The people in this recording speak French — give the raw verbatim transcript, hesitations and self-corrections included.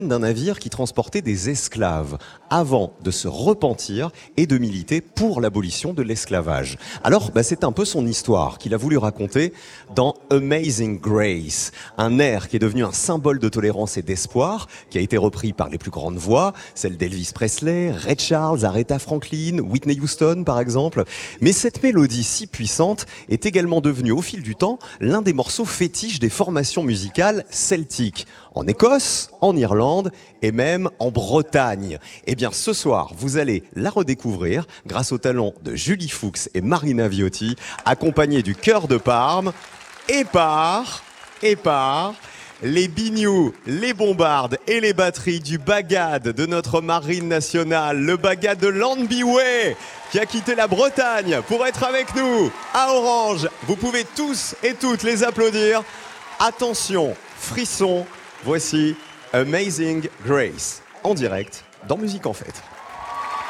d'un navire qui transportait des esclaves avant de se repentir et de militer pour l'abolition de l'esclavage. Alors, bah, c'est un peu son histoire qu'il a voulu raconter dans Amazing Grace, un air qui est devenu un symbole de tolérance et d'espoir, qui a été repris par les plus grandes voix, celles d'Elvis Presley, Ray Charles, Aretha Franklin, Whitney Houston par exemple. Mais cette mélodie si puissante est également devenue au fil du temps l'un des morceaux fétiches des formations musicales celtiques, en Écosse, en Irlande et même en Bretagne. Eh bien ce soir, vous allez la redécouvrir grâce au talent de Julie Fuchs et Marina Viotti, accompagnés du chœur de Parme et par, et par les binious, les bombardes et les batteries du bagad de notre marine nationale, le bagad de Lambyway, qui a quitté la Bretagne pour être avec nous à Orange. Vous pouvez tous et toutes les applaudir. Attention, frisson, voici Amazing Grace, en direct dans Musique en Fête.